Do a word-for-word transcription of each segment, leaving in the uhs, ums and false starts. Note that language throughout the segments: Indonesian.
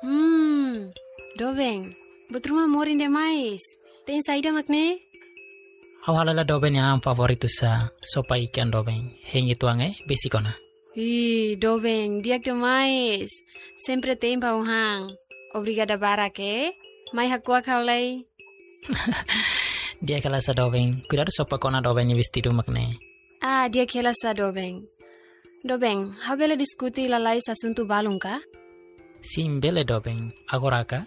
Hmm, Dobeng, betruma morin demais. Tem saída makne? Hawalala Dobeng yang favoritu sa sopa ikan Dobeng. Hengi tuange besikona. Ih, Dobeng, diak demais. Sempre tem pauhang. Obrigada barake. Mai hakua kaulai. Dia kala sa Dobeng. Cuidado sopa kona Dobeng ni vestido makne. Ah, dia kela sa Dobeng. Dobeng, habela diskuti lalai asunto balung ka? Sim, bele Dobeng. Agora ka?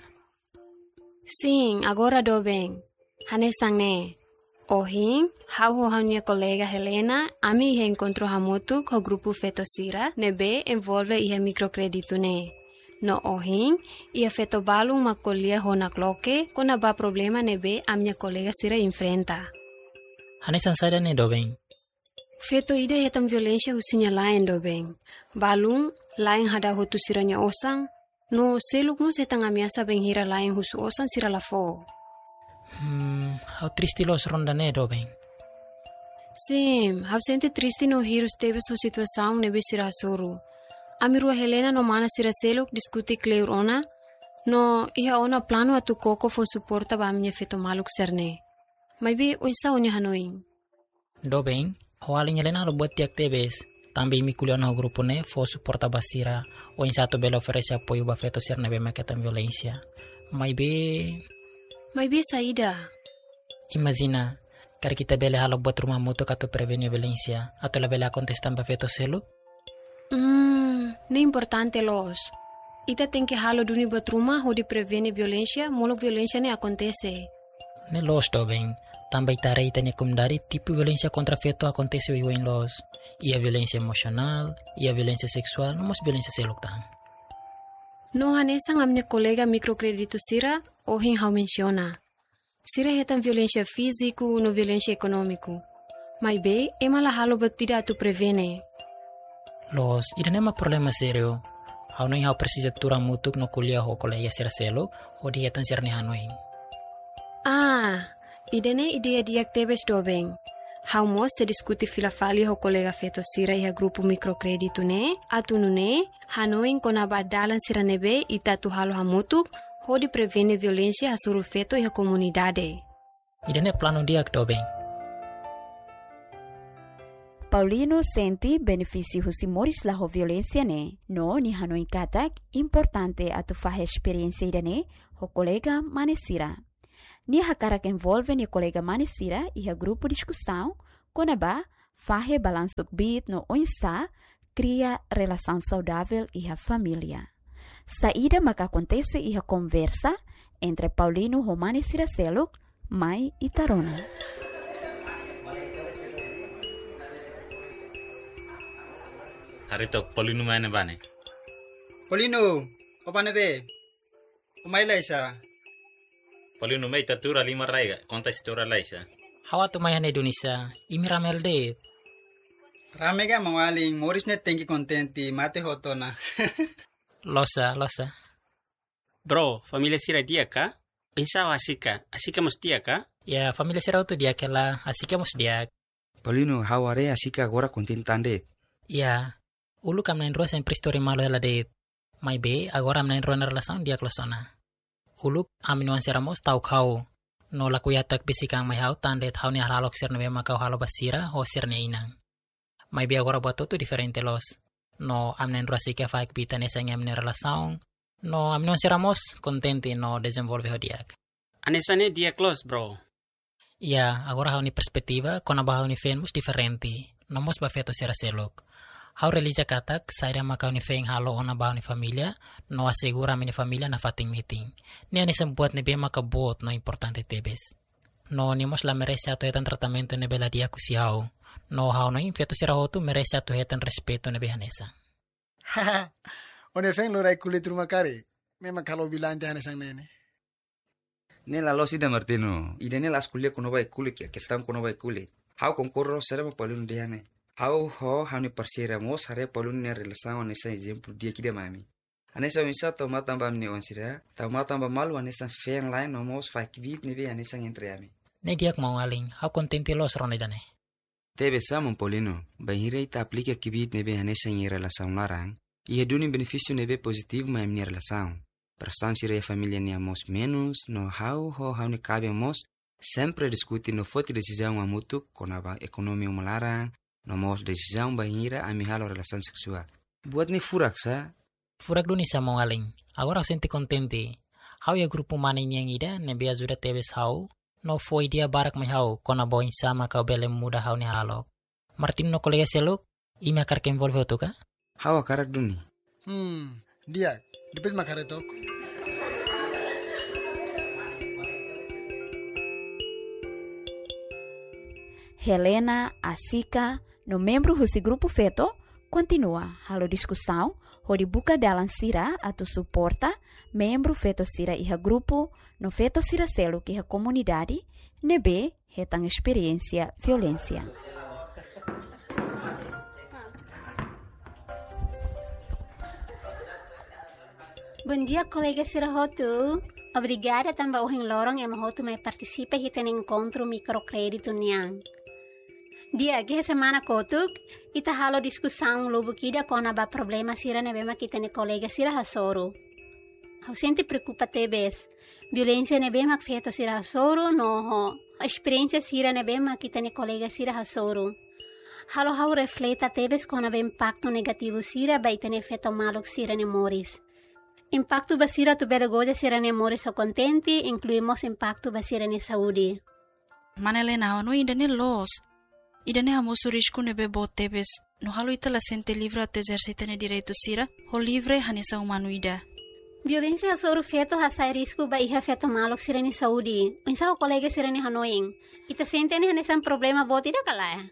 Sim, agora Dobeng. Hanesang ne. Ohin, hau ho minha colega Helena, ami he encontrou hamutu com o grupo Fetosira, nebe envolve ia microcredito ne. No ohin, ia feto balung macolia ho na cloque, con a ba problema nebe a minha colega Sira enfrenta. Hanesan sada ne Dobeng. Feto ide hetam violência husinya lain Dobeng. Balung, lain hada hutu siranya osang, no seluk mo setang amiasa benghira lain husu osang sira lafo. Hmm, how triste los ronda ne Dobeng. Sim, hau sente triste no hirus teve sua situação nebe sira suru. Amirua Helena no mana sira seluk diskuti kleur ona, no iha ona plano atu koko fo suporta ba minha feto maluk serne. Mai be unsa onya hanoin. Dobeng, hawalin Helena lo buat tiak tebes. Tambi mi kuliah no grupo ne fo suporta basira o insato belo oferece apoio ba feto serne be maketan violência. Mai be Mai be saída. Imagina, kar kita bele halo buat rumah mutu kato prevenir violência, atau la bele contestan ba feto selu? Hmm, ne importante los. Ita tem que halo duni buat rumah ho di prevenir violência, molo violência ne acontece. Ne los Dobeng, também ita reita ne kumdari tipo violência contra feto acontece o em los. Ia violência emocional, ia violência sexual, não mos violência seluk tan. No hanesang a minha colega microcredito Sira, ohin hau menciona. Sira hetam violência físico no violência econômico. Mai be, ema la halo batida tu prevene. Los, ida nema problema serio. Hau no hau precisa tura mutuk no kuliah ho colega sira seluk, o dia tan sirne hanoin. Ah, idene ideia diak tebes Dobeng. Hau mos se diskuti filafali ho colega feto Sira iha grupo microcredito ne, atunu ne, hanoin kona badalan sira nebe ita tu halo hamutuk, ho di prevene violência a suru feto iha comunidade. Ida ne plano diak Dobeng. Paulino senti benefício husimores la ho violência ne, no ni hanoi katak importante atu fahe experiência ida ne, ho colega manesira. Ni hakarak envolve ni colega manesira e a grupo discussão, konaba fahe balanço bit no onsa, cria relação saudável e a família. Saída maka acontece e a conversa entre Paulino ho manesira seluk, mai e Tarona. Harito Paulino mana bane? Paulino, apa nebe? Umay laisa. Paulino mai tatura lima raiga, konta istora laisa. Hawa tu mayan Indonesia, imi ramel de. Rame ga mawaling, moris net tengi kontenti, mate hotona. Losa, losa. Bro, familia Sira dia ka? Pensa asika, asika mus dia ka? Ya, familia Sira tu dia kela, asika mus dia. Paulino, haware asika agora kontentande. Ya, ulu kam nain roa sempre story malo hela de. Mai be, agora am nain roa na relação dia klosona. Ulu aminuan siramos tau kau. No la kuyatak bisikang may hau tandet hau ni halalok sir nebe makau halo basira o sir ne inang. May bi agora buat tu diferente los. No amnen rasika faik bita ne sangam ne relação. No aminuan siramos contente no desenvolve hodiak. Anesane dia close, bro. Ya, agora hau ni perspectiva kona ba hau ni fenmus diferente. No mos ba feto sira selok. Hau relija katak saira makau ni feng halo ona ba ni familia no asegura mini familia na fating meeting. Ni ani sembuat ni be makabot no importante tebes. No ni mos la merece ato hetan tratamento ne bela dia kusiau. No hau no infeto sira hotu merece ato hetan respeto ne behanesa. Haha. One feng lo rai kulit rumah kare. Memang kalau bilang jangan sang nene. Nela lo sida Martino. Ida nela as kuliah kono bai kulit ya, kestam kono bai kulit. Hau konkurro serba Paulino diane. Hau ho hani parsira mos hare Paulino ne relação nessa exemplo dia que mami. Anessa misa toma tamba ne onsira, toma tamba malu anessa feng lain no mos fak bit ne be anessa entre ami. Ne diak mau aling, hau contente los rone dane. Tebe samon Paulino, bahira ita aplica kibit ne be anessa em relação larang. E redune benefício nebe positivo ma minha relação. Perasaan sira e família nia mos menos, no hau ho hau ni cabe mos, sempre discuti no foti decisão amutu, konaba ekonomi umalarang, no mos decisão bahira ami halo relação seksual. Buat ni furak sa? Furak duni sa mo aling. Agora senti contente. Hau ya grupo maning yang ida, nebe ajuda tebes hau, no foi dia barak mai hau, kona boin sama kau bele muda hau ni halo. Martin no kolega seluk, ime akar ke envolve tu ka? Hau akarak duni. Hmm, dia, depois makaretok. Helena, Asika, no membro desse grupo feto, continua a discussão, onde buka dalam sira atau suporta membro feto sira iha grupo, no feto sira selo que a comunidade, nebe retang experiência violência. Bom dia, colega Sira Rotu. Obrigada também ao Lorong e Mahotu me participa e tem encontro microcrédito niang. Dia que semana kotuk ita halo discussão lobo kida kona ba problema sira nebema kita ne colega sira hasoro. Hau sente preocupa tebes. Violência nebema feito sira hasoro no ho. Experiência sira nebema kita ne colega sira hasoro. Halo hau refleta tebes kona ba impacto negativo sira ba ita ne feto malok sira ne moris. Impacto basira tu belagoja sira ne moris o contenti, incluímos impacto basira ne saúde. Manelena, no ainda ne los. Idane hamosu risco nebe botebes, no halo ita la sente livre a exercita ne direito sira, ho livre hanesa humanoida. Violência a soro feto ha sai risco ba iha feto malok sira ne saúde. Insa o colega sira ne hanoing. Ita sente ne hanesa problema bot ida kalaya.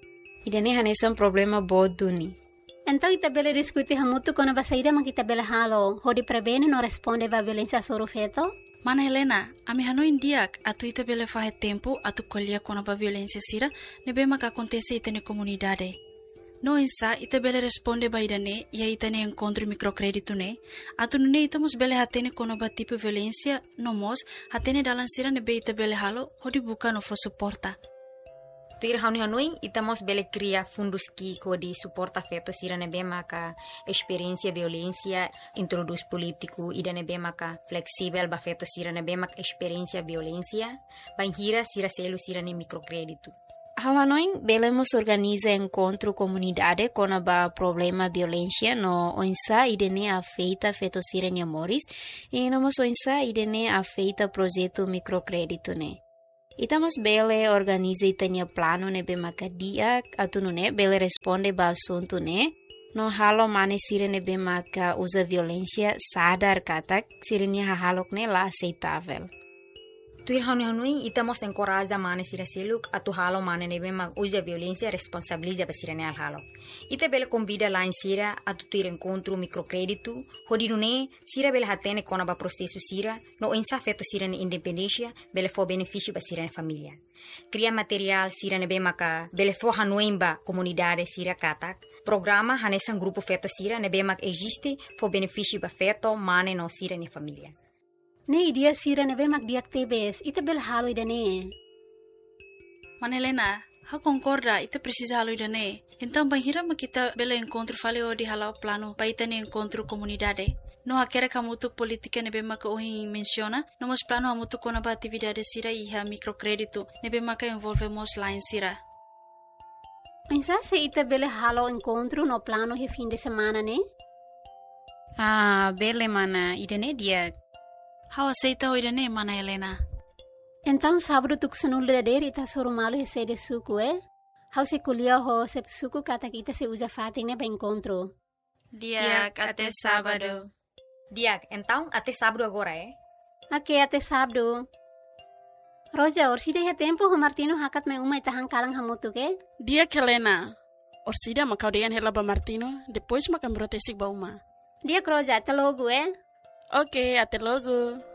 Idane hanesa problema bot duni. Então ita bele discuti hamutu kono ba saida ma kita bele halo, ho di prebene no responde ba violência a soro feto. Mana Helena, ami hano indiak atu ita bele fahe tempo atu kolia kono ba violência sira nebe maka acontece ita ne comunidade. No insa ita bele responde ba idane ia ita ne encontro microcrédito ne atu nune ita mos bele hatene kono ba tipo violência no mos hatene dalan sira nebe ita bele halo hodi buka no fo suporta. Tuir hauni hanui itamos bele cria fundos ki kodi suporta feto sira nebe maka experiência violência introduz político ida nebe maka flexível ba feto sira nebe maka experiência violência banhira sira selo sira ne microcrédito. Hanoi belemos organiza encontro comunidade com a problema violência no onsa idene afeita feto sira ne amores e no mos onsa idene afeita projeto microcrédito ne. Itamos bele organiza itania plano nebe makadia atu ne bele responde ba assunto ne no halo mane sira nebe maka usa violência sadar katak sirnya halok ne la aceitável. Tuir hauni hanui itamos encoraja mane sira seluk atu halo mane nebe mak usa violência responsabiliza ba sira ne al halo. Ita bele convida lá em sira atu tuir encontro microcrédito hodinu ne sira bele hatene kona ba processo sira no insa feto sira ne independência bele fo benefício ba sira ne família. Cria material sira nebe maka bele fo hanui ba comunidade sira katak. Programa hanesan grupo feto sira nebe mak existe fo benefício ba feto mane no sira ne família. Ne idia sira nebe mak diak tebes, ita bel halo idane. Manelena, ha concorda, ita precisa halo idane. Então banhira ma kita bela encontro fale o di halo plano pa ita ne encontro comunidade. No hakera kamutu politika nebe maka ohin menciona, no mos plano amutu kona ba atividade sira iha microcrédito, nebe maka envolve mos line sira. Insa se ita bele halo encontro no plano he fim de semana ne? Ah, bele mana, idane dia. How aceita o idane, mana Helena? Então sábado tu kusanul dader ita soro malo he sede suku eh? How se kulia ho se suku kata kita se usa fating ne ba encontro. Diak até sábado. Diak, então até sábado agora eh? Ok, até sábado. Roja, orsida he tempo ho Martino hakat me uma ita hangkalang hamutu ke? Diak Helena. Orsida makau dean hela ba Martino, depois makam brotesik ba uma. Diak Roja, até logo eh? Ok, até logo.